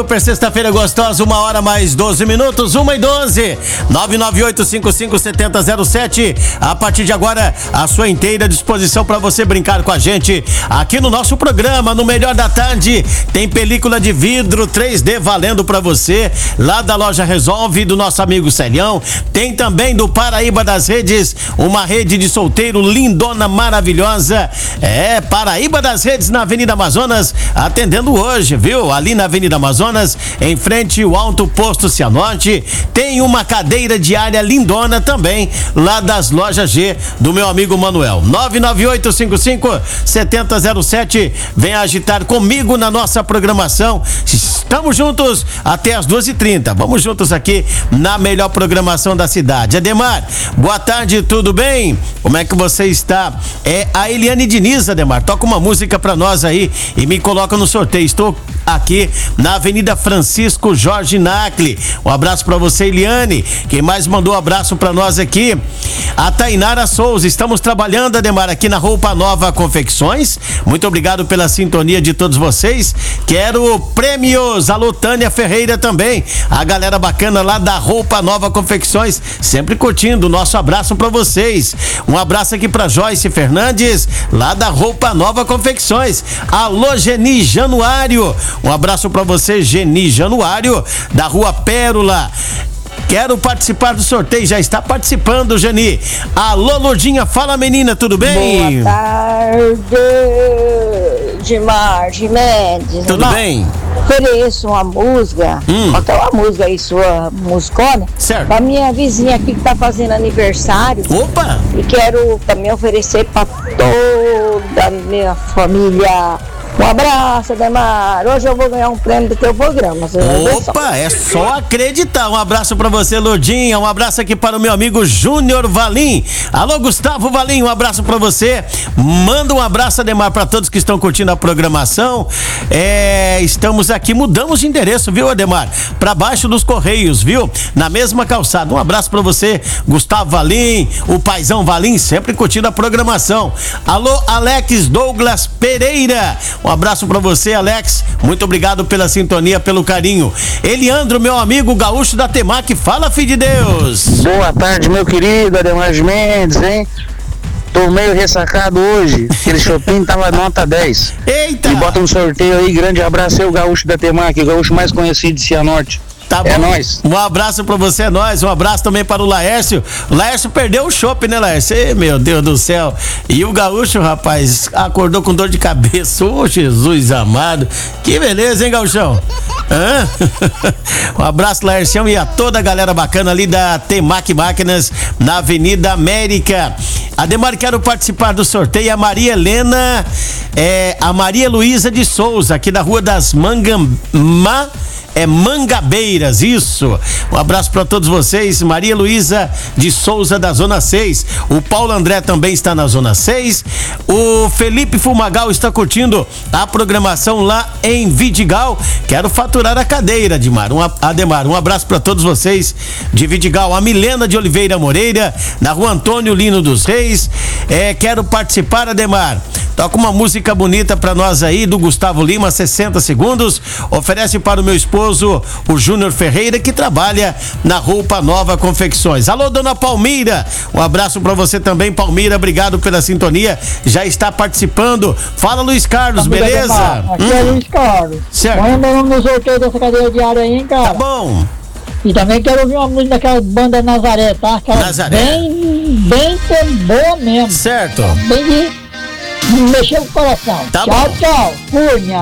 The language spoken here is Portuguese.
Super sexta-feira gostosa, 1h mais 12 minutos, 1h12, 998557007. A partir de agora, a sua inteira disposição para você brincar com a gente aqui no nosso programa, no Melhor da Tarde. Tem película de vidro 3D valendo para você, lá da loja Resolve, do nosso amigo Celião. Tem também do Paraíba das Redes, uma rede de solteiro lindona, maravilhosa. É, Paraíba das Redes, na Avenida Amazonas, atendendo hoje, viu? Ali na Avenida Amazonas, em frente ao Alto Posto Cianorte. Tem uma cadeira diária lindona também, lá das lojas G, do meu amigo Manuel. 998557007. Vem agitar comigo na nossa programação. Estamos juntos até as 2h30. Vamos juntos aqui na melhor programação da cidade. Ademar, boa tarde, tudo bem? Como é que você está? É a Eliane Diniz, Ademar. Toca uma música pra nós aí e me coloca no sorteio. Estou aqui na Avenida Francisco Jorge Nacli. Um abraço pra você, Eliane. Quem mais mandou um abraço pra nós aqui? A Tainara Souza. Estamos trabalhando, Ademar, aqui na Roupa Nova Confecções. Muito obrigado pela sintonia de todos vocês. Quero prêmios. Alô, Tânia Ferreira também. A galera bacana lá da Roupa Nova Confecções, sempre curtindo. Nosso abraço pra vocês. Um abraço aqui pra Joyce Fernandes, lá da Roupa Nova Confecções. Alô, Geni Januário. Um abraço pra você, Geni Januário, da Rua Pérola. Quero participar do sorteio, já está participando, Geni. Alô, Lourdinha, fala, menina, tudo bem? Boa tarde, Dimar Mendes. Tudo bem? Ofereço uma música, até uma música aí, sua musicona, certo, pra minha vizinha aqui que tá fazendo aniversário. Opa! E quero também oferecer pra toda a minha família. Um abraço, Ademar. Hoje eu vou ganhar um prêmio do teu programa. Opa, é só acreditar. Um abraço pra você, Lourdinha. Um abraço aqui para o meu amigo Júnior Valim. Alô, Gustavo Valim, um abraço pra você. Manda um abraço, Ademar, pra todos que estão curtindo a programação. Estamos aqui, mudamos de endereço, viu, Ademar? Pra baixo dos Correios, viu? Na mesma calçada. Um abraço pra você, Gustavo Valim, o paizão Valim, sempre curtindo a programação. Alô, Alex Douglas Pereira. Um abraço pra você, Alex. Muito obrigado pela sintonia, pelo carinho. Eliandro, meu amigo gaúcho da Temac. Fala, filho de Deus. Boa tarde, meu querido Ademar Mendes, hein? Tô meio ressacado hoje. Aquele shopping tava nota 10. Eita! Me bota no sorteio aí. Grande abraço aí, o gaúcho da Temac, o gaúcho mais conhecido de Cianorte. Tá bom. É nóis. Um abraço pra você, é nóis. Um abraço também para o Laércio. O Laércio perdeu o chopp, né, Laércio? Meu Deus do céu. E o gaúcho, rapaz, acordou com dor de cabeça. Ô, Jesus amado. Que beleza, hein, gauchão? Um abraço, Laércio, e a toda a galera bacana ali da Temac Máquinas, na Avenida América. Ademar, quero participar do sorteio. A Maria Helena, a Maria Luísa de Souza, aqui da Rua das Mangabeiras, isso. Um abraço para todos vocês. Maria Luísa de Souza, da Zona 6. O Paulo André também está na Zona 6. O Felipe Fumagal está curtindo a programação lá em Vidigal. Quero faturar a cadeira, Ademar. Um abraço para todos vocês de Vidigal. A Milena de Oliveira Moreira, na Rua Antônio Lino dos Reis. Quero participar, Ademar. Toca uma música bonita pra nós aí, do Gustavo Lima, 60 segundos. Oferece para o meu esposo, o Júnior Ferreira, que trabalha na Roupa Nova Confecções. Alô, dona Palmira. Um abraço pra você também, Palmira. Obrigado pela sintonia. Já está participando. Fala, Luiz Carlos, beleza? Aqui é Luiz Carlos. Certo. Põe o meu nome no sorteio dessa cadeira diária aí, hein, cara? Tá bom. E também quero ouvir uma música daquela banda Nazaré, tá? Aquela Nazaré? Bem boa mesmo. Certo. Bem de mexer o coração. Tá tchau, bom. tchau. Furnia.